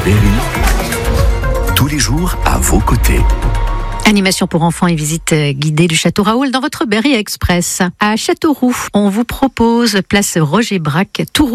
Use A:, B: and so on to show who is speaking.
A: Berry, tous les jours à vos côtés.
B: Animation pour enfants et visite guidée du Château Raoul dans votre Berry Express. À Châteauroux, on vous propose place Roger Braque, tout